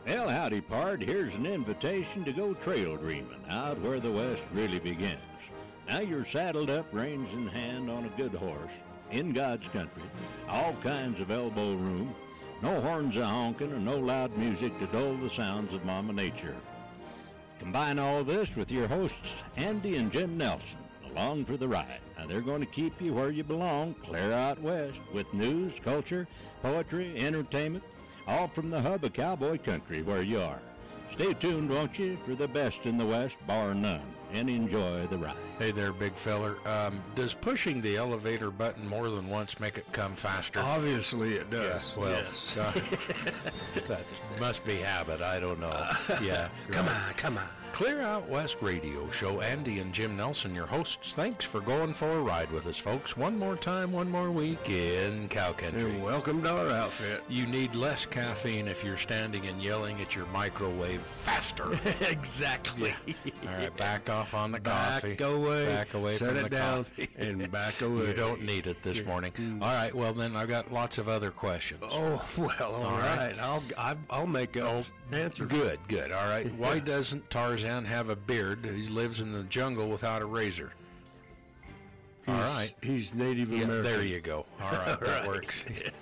Well, howdy, pard. Here's an invitation to go trail dreaming out where the West really begins. Now you're saddled up, reins in hand, on a good horse, in God's country, all kinds of elbow room, no horns a-honking and no loud music to dull the sounds of Mama Nature. Combine all this with your hosts, Andy and Jim Nelson, along for the ride. Now they're going to keep you where you belong, clear out west, with news, culture, poetry, entertainment, all from the hub of cowboy country where you are. Stay tuned, won't you, for the best in the West, bar none, and enjoy the ride. Hey there, big feller. Does pushing the elevator button more than once make it come faster? Obviously it does. Yeah, well, yes. That must be habit. I don't know. Yeah. Come on. Clear Out West Radio Show. Andy and Jim Nelson, your hosts. Thanks for going for a ride with us, folks. One more time, one more week in cow country. And welcome to our outfit. You need less caffeine if you're standing and yelling at your microwave faster. Exactly. All right, back off on the coffee. Back away Set from it the down coffee. and back away. You don't need it this morning. All right, well, then I've got lots of other questions. Oh, well, all right. I'll make an answer. Good. All right. Why doesn't Tarzan have a beard? He lives in the jungle without a razor. All right. He's Native American. There you go. All right, that works.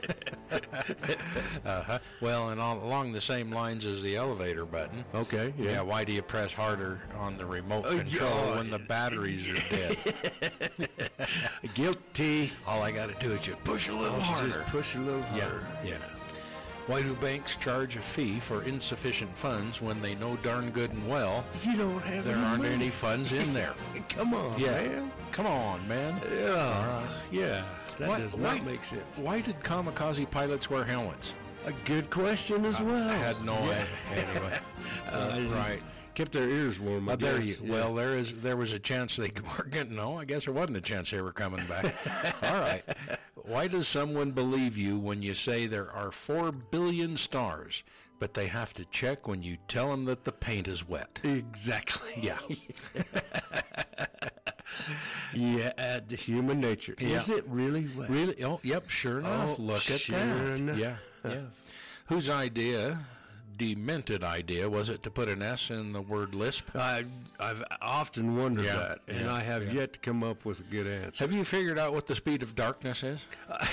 Well, and along the same lines as the elevator button. Okay, yeah. Why do you press harder on the remote control when the batteries are dead? Guilty. All I got to do is just push a little harder. Just push a little harder. Yeah. Why do banks charge a fee for insufficient funds when they know darn good and well You don't have there any aren't money. any funds in there? Come on, man. Come on, man. Yeah. That does not make sense. Why did kamikaze pilots wear helmets? A good question as well. I had no idea. Anyway, right. Kept their ears warm. I There guess. you. Well, there was a chance they were getting. No, I guess there wasn't a chance they were coming back. All right. Why does someone believe you when you say there are 4 billion stars, but they have to check when you tell them that the paint is wet? Exactly. Yeah. Yeah, human nature. Yeah. Is it really wet? Really? Oh, yep. Sure enough. Look at sure that. enough. Yeah. Whose idea? Demented idea was it to put an S in the word lisp? I've often wondered that, and I have yet to come up with a good answer. Have you figured out what the speed of darkness is?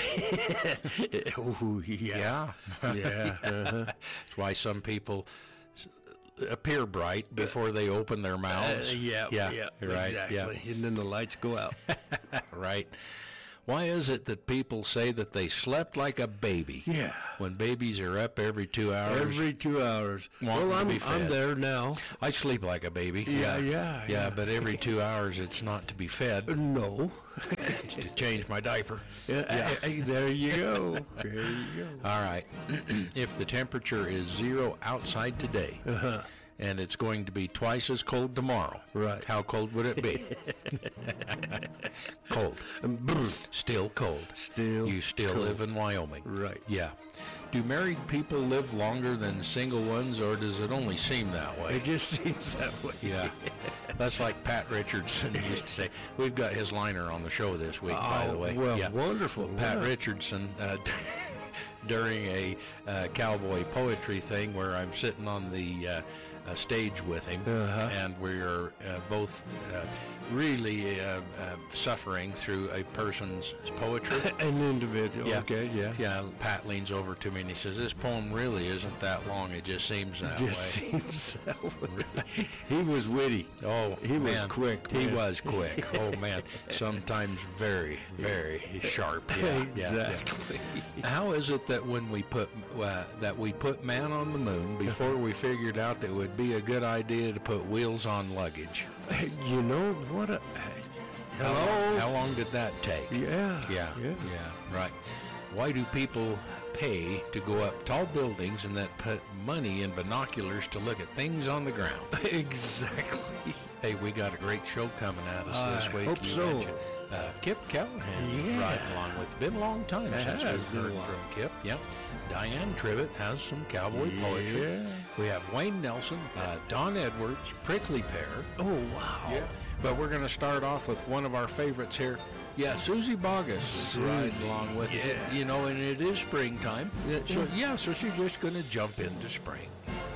Oh, yeah. Yeah. That's why some people appear bright before they open their mouths. Yeah, right. exactly. Yeah. And then the lights go out. Right. Why is it that people say that they slept like a baby? Yeah. When babies are up every 2 hours. Every 2 hours. wanting Well, to be fed. I'm there now. I sleep like a baby. Yeah. But every 2 hours it's not to be fed. No. It's to change my diaper. There you go. There you go. All right. If the temperature is 0 outside today, and it's going to be twice as cold tomorrow, Right. how cold would it be? Cold. Still cold. You still cold. live in Wyoming. Right. Yeah. Do married people live longer than single ones, or does it only seem that way? It just seems that way. Yeah. That's like Pat Richardson used to say. We've got his liner on the show this week, by the way. Well, wonderful. Pat Yeah. Richardson, during a cowboy poetry thing where I'm sitting on the stage with him, and we're both really suffering through a person's poetry. An individual. Yeah. Okay, yeah. Yeah, Pat leans over to me and he says, "This poem really isn't that long. It just seems that Just way." seems that way. He was witty. Oh, He was man. quick, He man. was quick. Oh, man. Sometimes very, very sharp. Yeah, Exactly. Yeah. How is it that when we put man on the moon before we figured out that it would be a good idea to put wheels on luggage? You know what? Hello. How long did that take? Yeah. Right. Why do people pay to go up tall buildings and then put money in binoculars to look at things on the ground? Exactly. Hey, we got a great show coming at us this week. hope You so. mentioned, Kip Callahan riding along with. Been a long time since has we've been a heard while. from Kip. Yeah. Diane Trivett has some cowboy poetry. Yeah. We have Wayne Nelson, Don Edwards, Prickly Pear. Oh, wow. Yeah. But we're going to start off with one of our favorites here. Yeah, Susie Bogus is riding along with us. You know, and it is springtime. So she's just going to jump into spring.